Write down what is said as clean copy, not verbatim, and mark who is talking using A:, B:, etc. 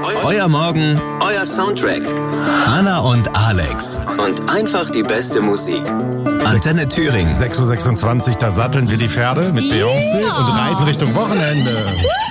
A: Euer Morgen, euer Soundtrack. Anna und Alex. Und einfach die beste Musik. Antenne Thüringen.
B: 6.26 Uhr, da satteln wir die Pferde mit Beyoncé und reiten Richtung Wochenende.